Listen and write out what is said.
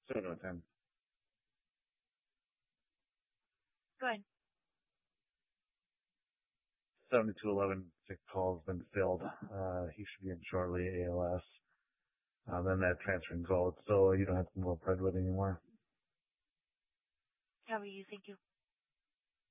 7 to 10. Go ahead. 7211 sick call's been filled. He should be in shortly, ALS. Then that transferring gold, so you don't have to move up Redwood anymore. How are you? Thank you.